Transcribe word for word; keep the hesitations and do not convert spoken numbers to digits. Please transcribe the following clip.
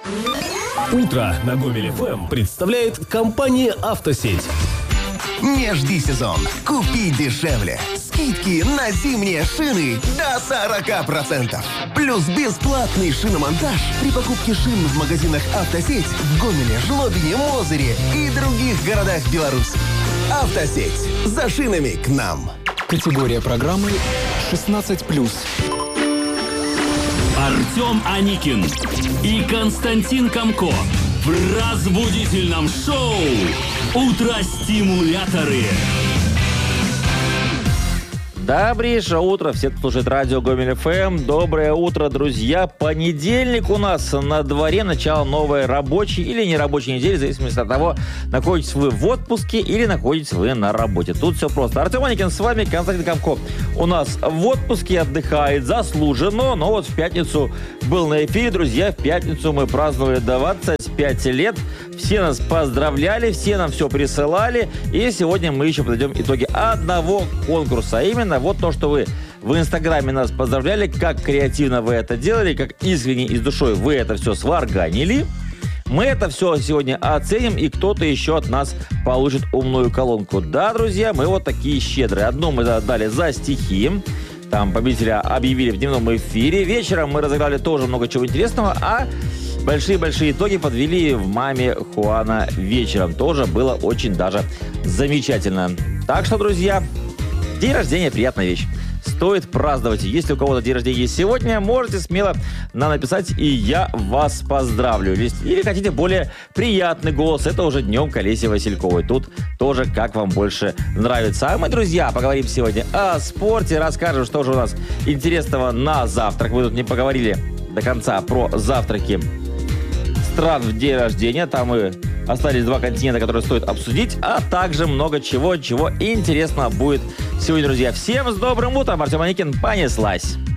Утро на Гомель эф эм представляет компания «Автосеть». Не жди сезон. Купи дешевле. Скидки на зимние шины до сорок процентов. Плюс бесплатный шиномонтаж при покупке шин в магазинах «Автосеть» в Гомеле, Жлобине, Мозыре и других городах Беларуси. «Автосеть». За шинами к нам. Категория программы шестнадцать плюс. Артем Аникин и Константин Комко в разбудительном шоу «Утро-стимуляторы». Добрейшее утро, все, кто слушает радио Гомель эф эм. Доброе утро, друзья. Понедельник у нас на дворе, начало новой рабочей или нерабочей недели, в зависимости от того, находитесь вы в отпуске или находитесь вы на работе. Тут все просто. Артем Аникин с вами, Константин Комко у нас в отпуске, отдыхает заслуженно, но вот в пятницу был на эфире, друзья. В пятницу мы праздновали двадцать пять лет. Все нас поздравляли, все нам все присылали. И сегодня мы еще подведем итоги одного конкурса. А именно вот то, что вы в Инстаграме нас поздравляли, как креативно вы это делали, как искренне и с душой вы это все сварганили. Мы это все сегодня оценим, и кто-то еще от нас получит умную колонку. Да, друзья, мы вот такие щедрые. Одну мы дали за стихи. Там победителя объявили в дневном эфире. Вечером мы разыграли тоже много чего интересного, а большие-большие итоги подвели в «Маме Хуана» вечером. Тоже было очень даже замечательно. Так что, друзья, день рождения – приятная вещь. Стоит праздновать. Если у кого-то день рождения есть сегодня, можете смело нам написать, и я вас поздравлю. Или хотите более приятный голос, это уже днем к Олесе Васильковой. Тут тоже как вам больше нравится. А мы, друзья, поговорим сегодня о спорте, расскажем, что же у нас интересного на завтрак. Мы тут не поговорили до конца про завтраки стран в день рождения. Там и остались два континента, которые стоит обсудить, а также много чего, чего интересного будет сегодня, друзья. Всем с добрым утром. Артем Аникин, понеслась.